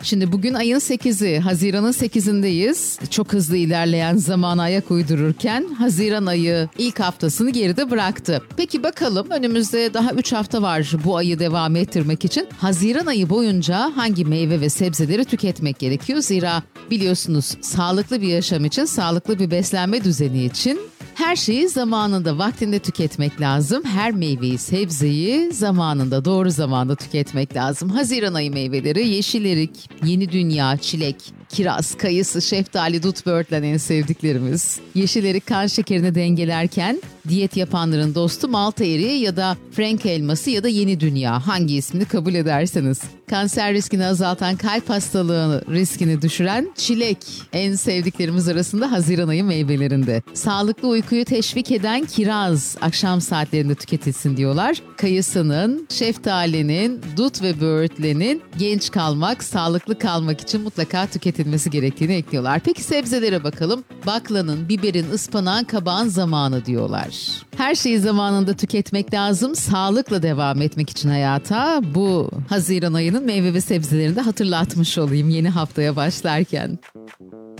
Şimdi bugün ayın 8'i, Haziran'ın 8'indeyiz. Çok hızlı ilerleyen zamana ayak uydururken Haziran ayı ilk haftasını geride bıraktı. Peki bakalım, önümüzde daha 3 hafta var bu ayı devam ettirmek için. Haziran ayı boyunca hangi meyve ve sebzeleri tüketmek gerekiyor? Zira biliyorsunuz, sağlıklı bir yaşam için, sağlıklı bir beslenme düzeni için her şeyi zamanında, vaktinde tüketmek lazım. Her meyveyi, sebzeyi zamanında, doğru zamanda tüketmek lazım. Haziran ayı meyveleri: yeşil erik, yeni dünya, çilek, kiraz, kayısı, şeftali, dut, böğürtlen en sevdiklerimiz. Yeşil erik kan şekerini dengelerken diyet yapanların dostu malta eriği ya da Frank elması ya da yeni dünya, hangi ismini kabul ederseniz. Kanser riskini azaltan, kalp hastalığı riskini düşüren çilek en sevdiklerimiz arasında Haziran ayı meyvelerinde. Sağlıklı uykuyu teşvik eden kiraz akşam saatlerinde tüketilsin diyorlar. Kayısının, şeftalinin, dut ve böğürtlenin genç kalmak, sağlıklı kalmak için mutlaka tüketilmesi gerektiğini ekliyorlar. Peki sebzelere bakalım. Baklanın, biberin, ıspanağın, kabağın zamanı diyorlar. Her şeyi zamanında tüketmek lazım. Sağlıkla devam etmek için hayata, bu Haziran ayının meyve ve sebzelerini de hatırlatmış olayım yeni haftaya başlarken.